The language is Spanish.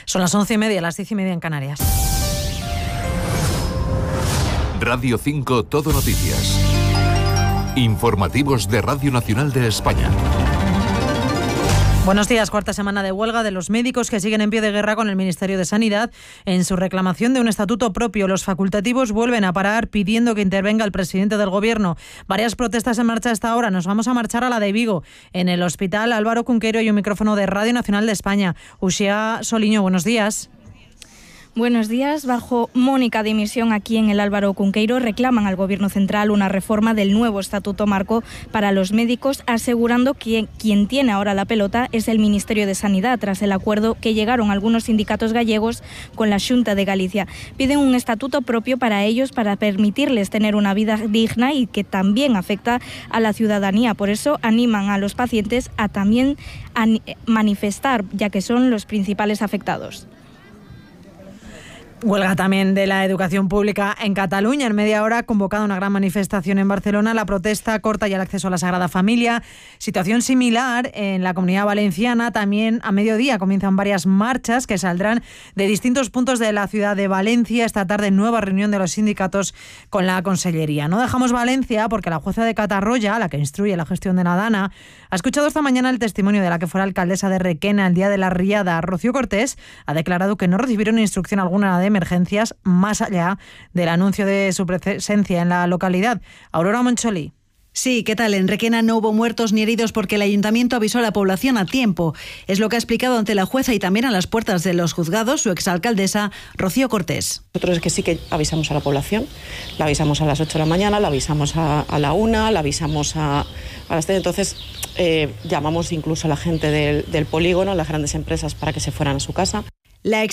Son las 11:30, las 10:30 en Canarias. Radio 5 Todo Noticias. Informativos de Radio Nacional de España. Buenos días. Cuarta semana de huelga de los médicos que siguen en pie de guerra con el Ministerio de Sanidad en su reclamación de un estatuto propio. Los facultativos vuelven a parar pidiendo que intervenga el presidente del Gobierno. Varias protestas en marcha hasta ahora. Nos vamos a marchar a la de Vigo. En el Hospital Álvaro Cunqueiro y un micrófono de Radio Nacional de España. Uxía Soliño, buenos días. Buenos días. Bajo Mónica dimisión aquí en el Álvaro Cunqueiro reclaman al Gobierno central una reforma del nuevo Estatuto Marco para los médicos, asegurando que quien tiene ahora la pelota es el Ministerio de Sanidad, tras el acuerdo que llegaron algunos sindicatos gallegos con la Xunta de Galicia. Piden un estatuto propio para ellos para permitirles tener una vida digna y que también afecta a la ciudadanía. Por eso animan a los pacientes a también manifestar, ya que son los principales afectados. Huelga también de la educación pública en Cataluña. En media hora ha convocado una gran manifestación en Barcelona. La protesta corta ya el acceso a la Sagrada Familia. Situación similar en la Comunidad Valenciana. También a mediodía comienzan varias marchas que saldrán de distintos puntos de la ciudad de Valencia. Esta tarde nueva reunión de los sindicatos con la Consellería. No dejamos Valencia porque la jueza de Catarroya, la que instruye la gestión de la Dana, ha escuchado esta mañana el testimonio de la que fuera alcaldesa de Requena el día de la riada. Rocío Cortés ha declarado que no recibieron instrucción alguna de emergencias más allá del anuncio de su presencia en la localidad. Aurora Moncholí. Sí, ¿qué tal? En Requena no hubo muertos ni heridos porque el ayuntamiento avisó a la población a tiempo. Es lo que ha explicado ante la jueza y también a las puertas de los juzgados su exalcaldesa Rocío Cortés. Nosotros es que sí que avisamos a la población. La avisamos a las 8 de la mañana, la avisamos a la 1, la avisamos a las 3. Entonces llamamos incluso a la gente del polígono, las grandes empresas, para que se fueran a su casa. La